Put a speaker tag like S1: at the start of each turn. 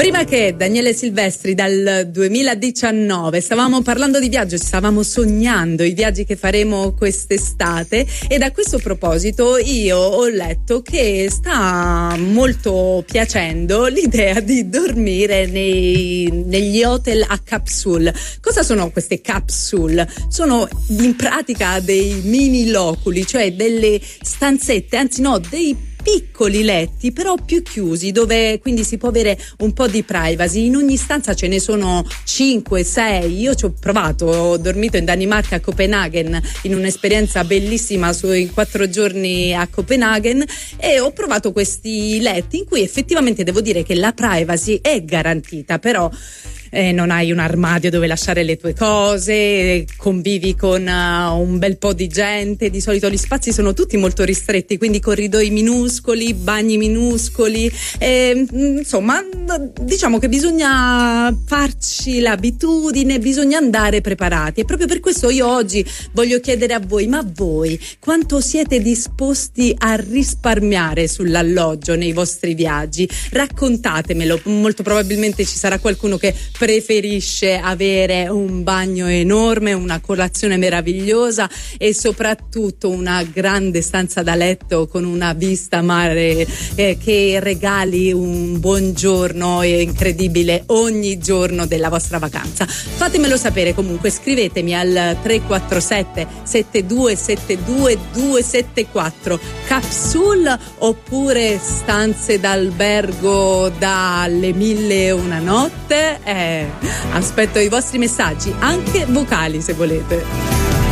S1: Prima che Daniele Silvestri dal 2019 stavamo parlando di viaggio, stavamo sognando i viaggi che faremo quest'estate, e da questo proposito io ho letto che sta molto piacendo l'idea di dormire negli hotel a capsule. Cosa sono queste capsule? Sono in pratica dei mini loculi, cioè delle stanzette, anzi no, dei piccoli letti però più chiusi, dove quindi si può avere un po' di privacy. In ogni stanza ce ne sono 5-6. Io ci ho provato, ho dormito in Danimarca a Copenaghen in un'esperienza bellissima in 4 giorni a Copenaghen, e ho provato questi letti in cui effettivamente devo dire che la privacy è garantita, però non hai un armadio dove lasciare le tue cose, convivi con un bel po' di gente, di solito gli spazi sono tutti molto ristretti, quindi corridoi minuscoli, bagni minuscoli, insomma diciamo che bisogna farci l'abitudine, bisogna andare preparati, e proprio per questo io oggi voglio chiedere a voi: ma voi quanto siete disposti a risparmiare sull'alloggio nei vostri viaggi? Raccontatemelo. Molto probabilmente ci sarà qualcuno che preferisce avere un bagno enorme, una colazione meravigliosa e soprattutto una grande stanza da letto con una vista mare che regali un buongiorno incredibile ogni giorno della vostra vacanza. Fatemelo sapere comunque, scrivetemi al 347 7272 274. Capsule oppure stanze d'albergo dalle 1001 notte? Aspetto i vostri messaggi, anche vocali se volete.